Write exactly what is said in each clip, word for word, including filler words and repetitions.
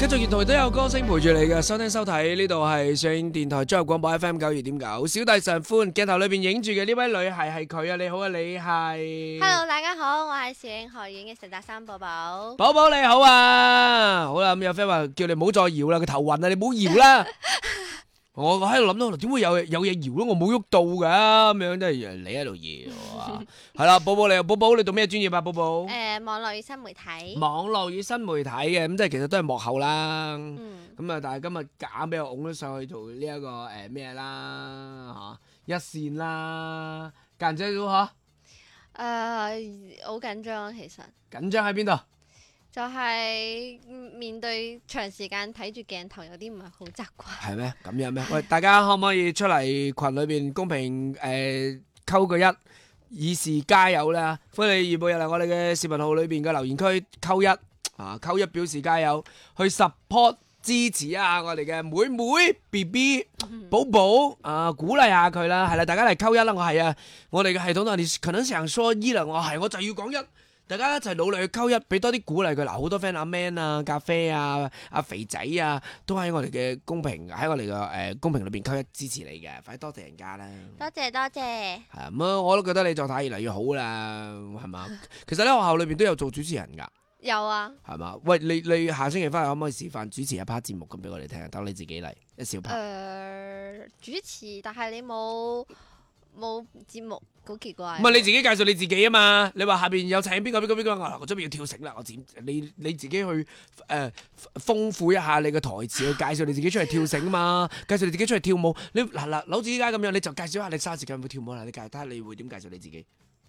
繼續沿途都有歌聲陪住你嘅，收聽收睇呢度係上影電台綜合廣播 F M 九二點九，小弟常歡鏡頭裏邊影住嘅呢位女孩係佢啊，你好啊，你係 Hello， 大家好，我係攝影學院嘅實習生寶寶。 寶寶你好啊，好啦，咁有 friend 話叫你唔好再搖啦，佢頭暈啊，你唔好搖啦。我我喺度諗到，點會有有嘢搖咯？我冇喐到噶，咁樣真係你喺度搖啊！係啦，寶寶你，寶寶你讀咩專業啊？寶寶誒，網絡與新媒體。 網絡與新媒體嘅，咁即係其實都係幕後啦。 嗯。 咁啊，但係今日夾硬俾我拱咗上去做呢一個誒咩啦嚇一線啦，家姐如何？ 誒，好緊張啊，其實。 緊張喺邊度？ 就係面對長時間睇住鏡頭，有啲唔係好習慣。 係咩？咁樣咩？喂，大家可唔可以出嚟群裏邊公屏誒溝個一，以示加油啦！歡迎你移步入嚟我哋嘅視頻號裏邊嘅留言區溝一啊，溝一表示加油，去 support 支持一下我哋嘅妹妹 B B 寶寶啊，鼓勵下佢啦。係啦，大家嚟溝一啦！我係啊，我哋嘅系統度，你可能成日說一啦，我係我就要講一。大家一齊努力去溝一，俾多啲鼓勵佢。嗱，好多 friend 阿 Man 啊、咖啡啊、阿肥仔啊，都喺我哋嘅公屏，喺我哋嘅誒公屏裏邊溝一支持你嘅，快多謝人家啦！ 多謝多謝。 係咁啊，我都覺得你狀態越嚟越好啦，係嘛？其實咧學校裏邊都有做主持人㗎， 有啊。 係嘛？喂，你你下星期翻去可唔可以示範主持一 part 節目咁俾我哋聽？等你自己嚟一小 part。 誒，主持，但係你冇冇節目。好奇怪！ 唔係你自己介紹你自己啊嘛？你話下邊有請邊個邊個邊個，我我準備要跳繩啦，我剪你你自己去誒、呃、豐富一下你嘅台詞，去介紹你自己出嚟跳繩啊嘛，介紹你自己出嚟跳舞。你嗱嗱扭子依家咁樣，你就介紹下你沙時間會跳舞啦。你介睇下你會點介紹你自己？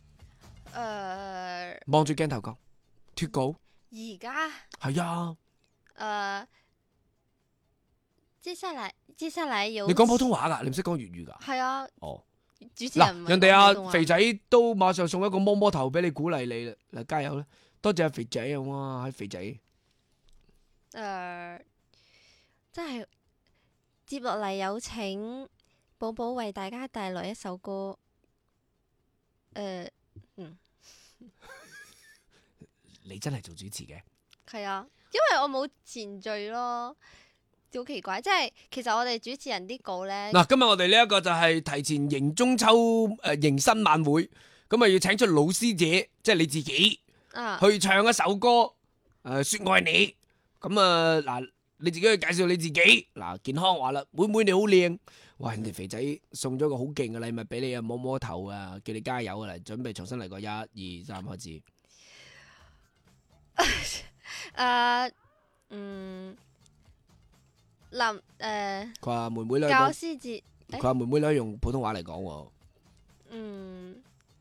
誒， 望住鏡頭講脫稿。 而家係啊。 誒，接下來接下來有你講普通話㗎？你唔識講粵語㗎？ 係啊。 哦。 主持人唔係講普通話。 嗱，人哋阿肥仔都馬上送一個摸摸頭俾你鼓勵你啦，嗱，加油啦！多謝阿肥仔啊，哇，肥仔。 誒、呃，真係接落嚟有請寶寶為大家帶來一首歌。誒、呃，嗯。 你真係做主持嘅？ 係啊，因為我冇前序咯。好奇怪，即係其實我哋主持人啲稿咧。 嗱，今日我哋呢一個就係提前迎中秋誒迎新晚會，咁啊要請出老師姐，即係你自己， 啊， 去唱一首歌誒、呃、說愛你。咁啊嗱，你自己去介紹你自己。嗱，健康話啦，妹妹你好靚，哇！人哋肥仔送咗個好勁嘅禮物俾你啊，摸摸頭啊，叫你加油啊，嚟準備重新嚟過，一二三開始。 誒、呃，嗯。林誒， 佢話妹妹咧， 教師節， 佢話妹妹咧用普通話嚟講喎。 嗯，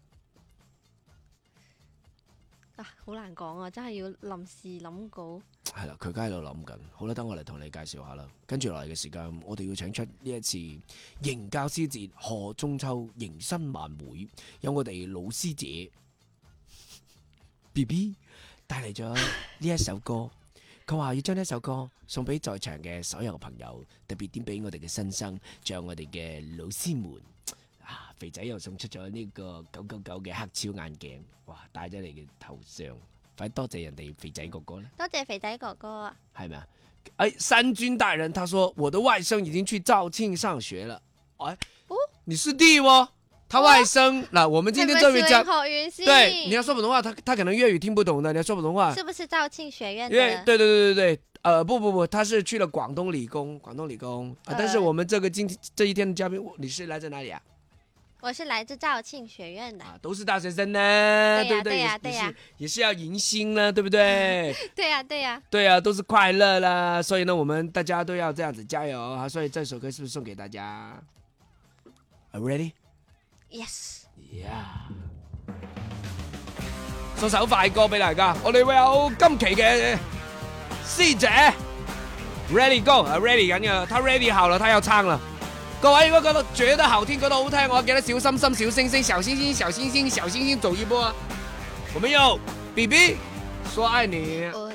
啊，好難講啊，真係要臨時諗稿。 係啦，佢梗喺度諗緊。好啦，等我嚟同你介紹下啦。跟住落嚟嘅時間，我哋要請出呢一次迎教師節賀中秋迎新晚會，有我哋老師姐 B B 帶嚟咗呢一首歌。佢話要將呢首歌送俾在場嘅所有朋友，特別點俾我哋嘅新生，仲有我哋嘅老師們。啊，肥仔又送出咗呢個九九九嘅黑超眼鏡，哇，戴咗你嘅頭上，快多謝人哋肥仔哥哥啦！ 多謝肥仔哥哥啊！ 係咪啊？哎，三軍大人，他說我的外甥已經去肇慶上學了。哎，哦，你師弟喎？他外甥嗱、哦，我們今天這位家對，你要說普通話，他他可能粵語聽不懂的，你要說普通話。 是不是肇慶學院的？ 對對對對對對，呃，不不不，他是去了廣東理工，廣東理工、呃、啊。但是我們這個今天這一天的嘉賓，你是來自哪裏啊？ 我是來自肇慶學院的。啊， 都是大學生呢， 對呀對不對？ 對呀對呀， 也是也是要迎新呢，對不對？ 對呀對呀。 對呀，都是快樂啦，所以呢，我們大家都要這樣子加油啊！所以這首歌是不是送給大家 ？Are you ready? Yes。Yeah。 送首快歌俾大家，我哋會有今期嘅師姐 Ready Go，Ready 緊嘅，他 Ready 好了，他要唱了。各位如果覺得覺得好聽，覺得好聽，我記得小心心、小星星、小星星、小星星、小星星走一波。我們有 B B 說愛你。